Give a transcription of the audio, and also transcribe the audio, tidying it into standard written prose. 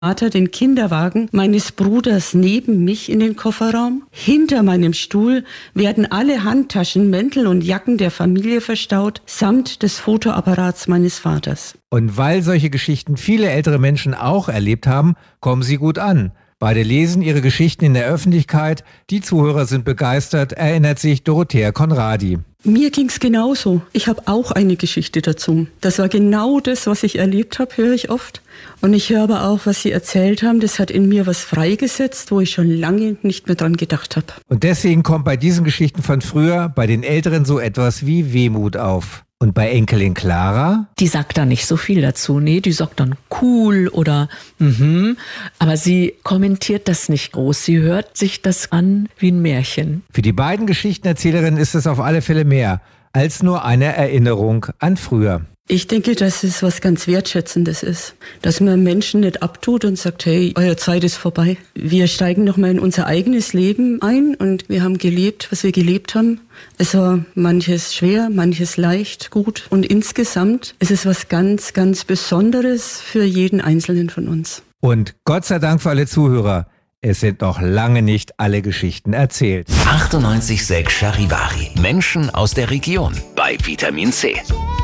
Vater den Kinderwagen meines Bruders neben mich in den Kofferraum. Hinter meinem Stuhl werden alle Handtaschen, Mäntel und Jacken der Familie verstaut, samt des Fotoapparats meines Vaters. Und weil solche Geschichten viele ältere Menschen auch erlebt haben, kommen sie gut an. Beide lesen ihre Geschichten in der Öffentlichkeit. Die Zuhörer sind begeistert, erinnert sich Dorothea Conradi. Mir ging's genauso. Ich habe auch eine Geschichte dazu. Das war genau das, was ich erlebt habe, höre ich oft. Und ich höre aber auch, was Sie erzählt haben. Das hat in mir was freigesetzt, wo ich schon lange nicht mehr dran gedacht habe. Und deswegen kommt bei diesen Geschichten von früher bei den Älteren so etwas wie Wehmut auf. Und bei Enkelin Clara? Die sagt da nicht so viel dazu. Nee, die sagt dann cool oder aber sie kommentiert das nicht groß. Sie hört sich das an wie ein Märchen. Für die beiden Geschichtenerzählerinnen ist es auf alle Fälle mehr als nur eine Erinnerung an früher. Ich denke, dass es was ganz Wertschätzendes ist, dass man Menschen nicht abtut und sagt, hey, eure Zeit ist vorbei. Wir steigen noch mal in unser eigenes Leben ein und wir haben gelebt, was wir gelebt haben. Es war manches schwer, manches leicht, gut und insgesamt ist es was ganz, ganz Besonderes für jeden Einzelnen von uns. Und Gott sei Dank für alle Zuhörer, es sind noch lange nicht alle Geschichten erzählt. 98,6 Charivari. Menschen aus der Region bei Vitamin C.